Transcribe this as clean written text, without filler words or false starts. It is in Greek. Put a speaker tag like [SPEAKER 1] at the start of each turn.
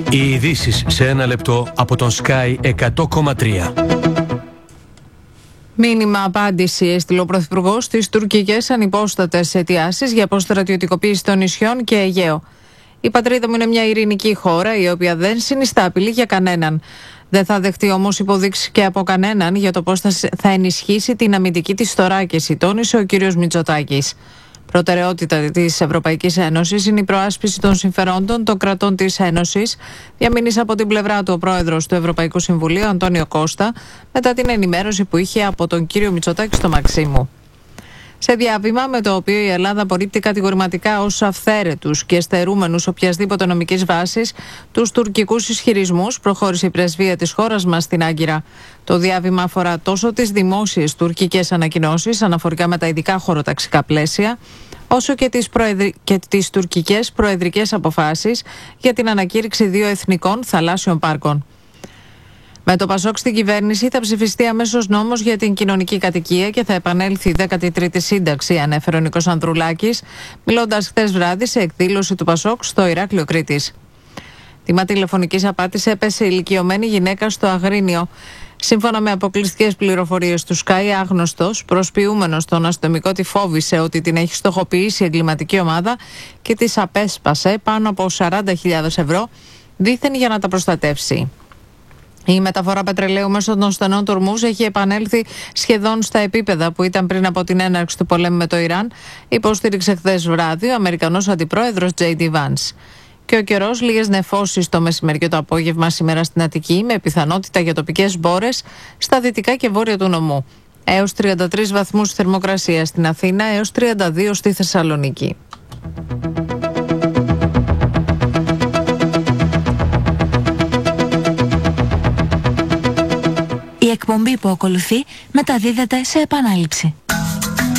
[SPEAKER 1] Οι ειδήσεις σε ένα λεπτό από τον Sky 100,3.
[SPEAKER 2] Μήνυμα απάντηση έστειλε ο Πρωθυπουργός στις τουρκικές ανυπόστατες αιτιάσεις για αποστρατιωτικοποίηση των νησιών και Αιγαίο. Η πατρίδα μου είναι μια ειρηνική χώρα η οποία δεν συνιστά απειλή για κανέναν. Δεν θα δεχτεί όμως υποδείξεις και από κανέναν για το πώς θα ενισχύσει την αμυντική της θωράκιση, τόνισε ο κ. Μητσοτάκης. Προτεραιότητα της Ευρωπαϊκής Ένωσης είναι η προάσπιση των συμφερόντων των κρατών της Ένωσης, διαμήνυσε από την πλευρά του ο πρόεδρος του Ευρωπαϊκού Συμβουλίου, Αντώνιο Κώστα, μετά την ενημέρωση που είχε από τον κύριο Μητσοτάκη στο Μαξίμου. Σε διάβημα με το οποίο η Ελλάδα απορρίπτει κατηγορηματικά ως αυθαίρετους και στερούμενους οποιασδήποτε νομικής βάσης τους τουρκικούς ισχυρισμούς, προχώρησε η πρεσβεία της χώρας μας στην Άγκυρα. Το διάβημα αφορά τόσο τις δημόσιες τουρκικές ανακοινώσεις αναφορικά με τα ειδικά χωροταξικά πλαίσια, όσο και τις τουρκικές προεδρικές αποφάσεις για την ανακήρυξη 2 εθνικών θαλάσσιων πάρκων. Με το Πασόκ στην κυβέρνηση θα ψηφιστεί αμέσως νόμος για την κοινωνική κατοικία και θα επανέλθει η 13η σύνταξη, ανέφερε ο Νίκος Ανδρουλάκης, μιλώντας χθες βράδυ σε εκδήλωση του Πασόκ στο Ηράκλειο Κρήτης. Θύμα τηλεφωνικής απάτης έπεσε ηλικιωμένη γυναίκα στο Αγρίνιο. Σύμφωνα με αποκλειστικές πληροφορίες του Sky, άγνωστος προσποιούμενος τον αστυνομικό τη φόβησε ότι την έχει στοχοποιήσει η εγκληματική ομάδα και της απέσπασε πάνω από 40.000 ευρώ, δήθεν για να τα προστατεύσει. Η μεταφορά πετρελαίου μέσω των στενών του Ορμούζ έχει επανέλθει σχεδόν στα επίπεδα που ήταν πριν από την έναρξη του πολέμου με το Ιράν, υποστήριξε χθες βράδυ ο Αμερικανός Αντιπρόεδρος J.D. Vance. Και ο καιρός, λίγες νεφώσεις το μεσημέρι και το απόγευμα σήμερα στην Αττική, με πιθανότητα για τοπικές μπόρες στα δυτικά και βόρεια του νομού. Έως 33 βαθμούς θερμοκρασία στην Αθήνα, έως 32 στη Θεσσαλονίκη.
[SPEAKER 3] Η εκπομπή που ακολουθεί μεταδίδεται σε επανάληψη.